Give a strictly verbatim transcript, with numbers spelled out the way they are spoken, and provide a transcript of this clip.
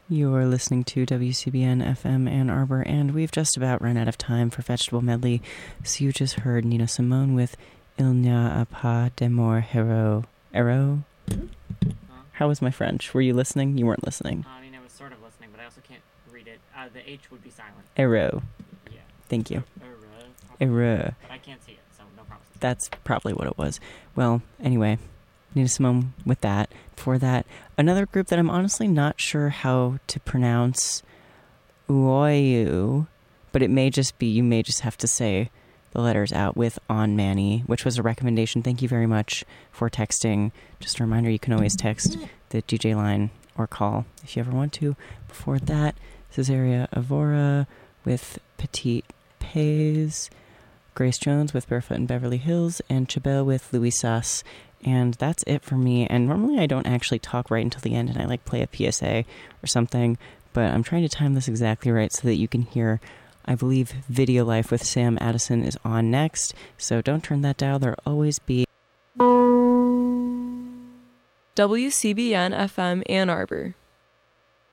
You're listening to W C B N F M Ann Arbor, and we've just about run out of time for Vegetable Medley, so you just heard Nina Simone with Il n'y a pas d'amour héros. Héros? Huh? How was my French? Were you listening? You weren't listening. Uh, I mean, I was sort of listening, but I also can't read it. Uh, the H would be silent. Héros. Yeah. Thank you. Héros. Héros. But I can't see it, so no promises. That's probably what it was. Well, anyway, Nina Simone with that. Before that, another group that I'm honestly not sure how to pronounce, Uoyu, but it may just be, you may just have to say the letters out, with On Manny, which was a recommendation. Thank you very much for texting. Just a reminder, you can always text the D J line or call if you ever want to. Before that, Cesaria Evora with Petite Pays, Grace Jones with Barefoot in Beverly Hills, and Chabelle with Louis Sass. And that's it for me. And normally I don't actually talk right until the end, and I like play a P S A or something, but I'm trying to time this exactly right so that you can hear, I believe, Video Life with Sam Addison is on next, so don't turn that dial. There'll always be W C B N F M Ann Arbor.